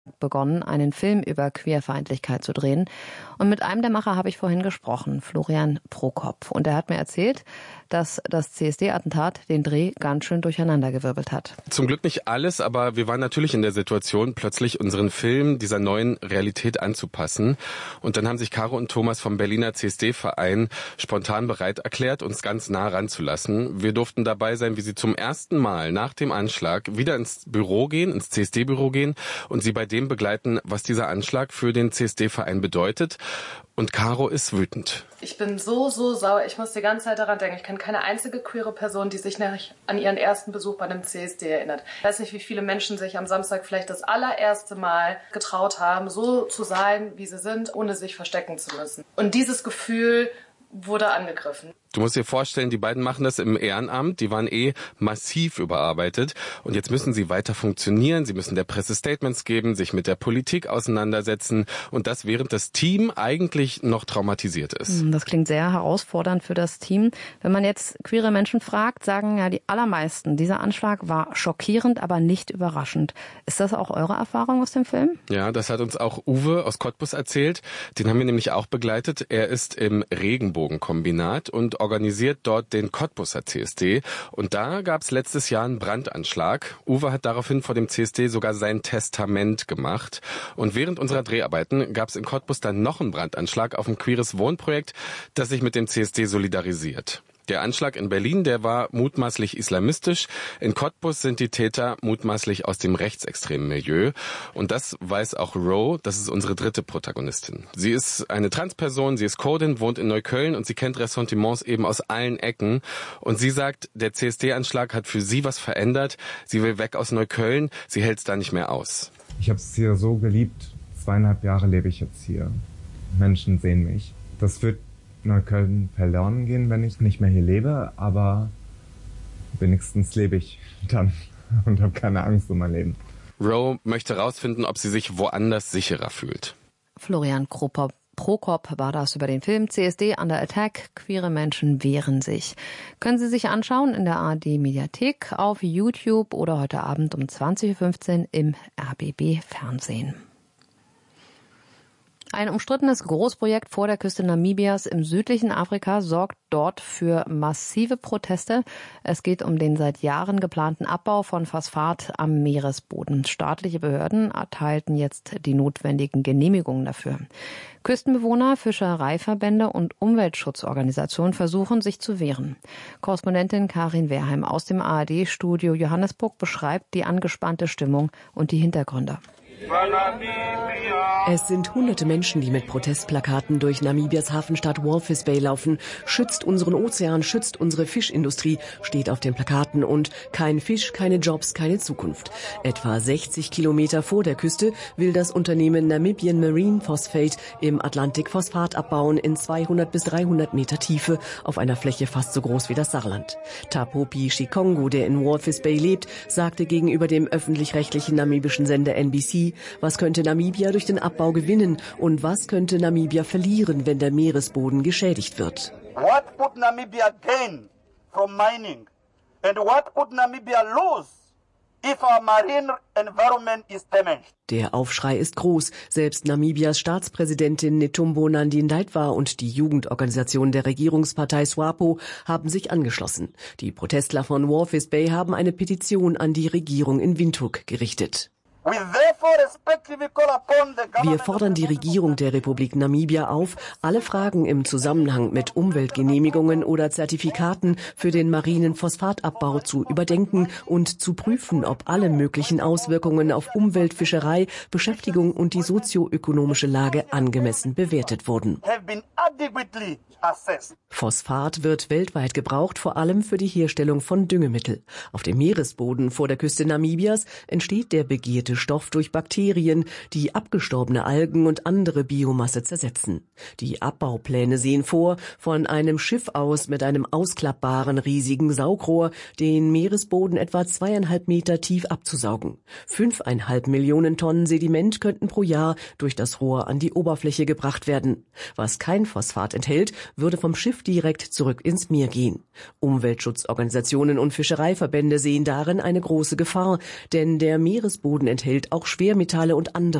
begonnen, einen Film über Queerfeindlichkeit zu drehen. Und mit einem der Macher habe ich vorhin gesprochen, Florian Prokop. Und er hat mir erzählt, dass das CSD-Attentat den Dreh ganz schön durcheinandergewirbelt hat. Zum Glück nicht alles, aber wir waren natürlich in der Situation, plötzlich unseren Film dieser neuen Realität anzupassen. Und dann haben sich Caro und Thomas vom Berliner CSD-Verein spontan bereit erklärt, uns ganz nah ranzulassen. Wir durften dabei sein, wie sie zum ersten Mal nach dem Anschlag wieder ins Büro gehen, ins CSD-Büro gehen und sie bei dem begleiten, was dieser Anschlag für den CSD-Verein bedeutet. Und Caro ist wütend. Ich bin so sauer. Ich muss die ganze Zeit daran denken. Ich kenne keine einzige queere Person, die sich nicht an ihren ersten Besuch bei einem CSD erinnert. Ich weiß nicht, wie viele Menschen sich am Samstag vielleicht das allererste Mal getraut haben, so zu sein, wie sie sind, ohne sich verstecken zu müssen. Und dieses Gefühl wurde angegriffen. Du musst dir vorstellen, die beiden machen das im Ehrenamt, die waren massiv überarbeitet und jetzt müssen sie weiter funktionieren, sie müssen der Presse Statements geben, sich mit der Politik auseinandersetzen und das während das Team eigentlich noch traumatisiert ist. Das klingt sehr herausfordernd für das Team. Wenn man jetzt queere Menschen fragt, sagen ja die allermeisten, dieser Anschlag war schockierend, aber nicht überraschend. Ist das auch eure Erfahrung aus dem Film? Ja, das hat uns auch Uwe aus Cottbus erzählt, den haben wir nämlich auch begleitet. Er ist im Regenbogenkombinat und organisiert dort den Cottbuser CSD. Und da gab es letztes Jahr einen Brandanschlag. Uwe hat daraufhin vor dem CSD sogar sein Testament gemacht. Und während unserer Dreharbeiten gab es in Cottbus dann noch einen Brandanschlag auf ein queeres Wohnprojekt, das sich mit dem CSD solidarisiert. Der Anschlag in Berlin, der war mutmaßlich islamistisch. In Cottbus sind die Täter mutmaßlich aus dem rechtsextremen Milieu. Und das weiß auch Ro, das ist unsere dritte Protagonistin. Sie ist eine Transperson, sie ist Kurdin, wohnt in Neukölln und sie kennt Ressentiments eben aus allen Ecken. Und sie sagt, der CSD-Anschlag hat für sie was verändert. Sie will weg aus Neukölln, sie hält es da nicht mehr aus. Ich habe es hier so geliebt. 2,5 Jahre lebe ich jetzt hier. Menschen sehen mich. Das wird Neukölln verloren gehen, wenn ich nicht mehr hier lebe, aber wenigstens lebe ich dann und habe keine Angst um mein Leben. Ro möchte herausfinden, ob sie sich woanders sicherer fühlt. Florian Prokop war das über den Film CSD Under Attack. Queere Menschen wehren sich. Können Sie sich anschauen in der ARD-Mediathek, auf YouTube oder heute Abend um 20.15 Uhr im RBB-Fernsehen. Ein umstrittenes Großprojekt vor der Küste Namibias im südlichen Afrika sorgt dort für massive Proteste. Es geht um den seit Jahren geplanten Abbau von Phosphat am Meeresboden. Staatliche Behörden erteilten jetzt die notwendigen Genehmigungen dafür. Küstenbewohner, Fischereiverbände und Umweltschutzorganisationen versuchen, sich zu wehren. Korrespondentin Karin Wehrheim aus dem ARD-Studio Johannesburg beschreibt die angespannte Stimmung und die Hintergründe. Es sind hunderte Menschen, die mit Protestplakaten durch Namibias Hafenstadt Walvis Bay laufen. Schützt unseren Ozean, schützt unsere Fischindustrie, steht auf den Plakaten und kein Fisch, keine Jobs, keine Zukunft. Etwa 60 Kilometer vor der Küste will das Unternehmen Namibian Marine Phosphate im Atlantik Phosphat abbauen in 200 bis 300 Meter Tiefe auf einer Fläche fast so groß wie das Saarland. Tapopi Shikongo, der in Walvis Bay lebt, sagte gegenüber dem öffentlich-rechtlichen namibischen Sender NBC, was könnte Namibia durch den Abbau gewinnen und was könnte Namibia verlieren, wenn der Meeresboden geschädigt wird? What would Namibia gain from mining and what would Namibia lose if our marine environment is damaged? Der Aufschrei ist groß. Selbst Namibias Staatspräsidentin Netumbo Nandi-Ndaitwah und die Jugendorganisation der Regierungspartei SWAPO haben sich angeschlossen. Die Protestler von Walvis Bay haben eine Petition an die Regierung in Windhoek gerichtet. Wir fordern die Regierung der Republik Namibia auf, alle Fragen im Zusammenhang mit Umweltgenehmigungen oder Zertifikaten für den marinen Phosphatabbau zu überdenken und zu prüfen, ob alle möglichen Auswirkungen auf Umwelt, Fischerei, Beschäftigung und die sozioökonomische Lage angemessen bewertet wurden. Phosphat wird weltweit gebraucht, vor allem für die Herstellung von Düngemittel. Auf dem Meeresboden vor der Küste Namibias entsteht der begehrte Stoff durch Bakterien, die abgestorbene Algen und andere Biomasse zersetzen. Die Abbaupläne sehen vor, von einem Schiff aus mit einem ausklappbaren riesigen Saugrohr den Meeresboden etwa 2,5 Meter tief abzusaugen. 5,5 Millionen Tonnen Sediment könnten pro Jahr durch das Rohr an die Oberfläche gebracht werden. Was kein Phosphat enthält, würde vom Schiff direkt zurück ins Meer gehen. Umweltschutzorganisationen und Fischereiverbände sehen darin eine große Gefahr, denn der Meeresboden enthält enthält auch Schwermetalle und andere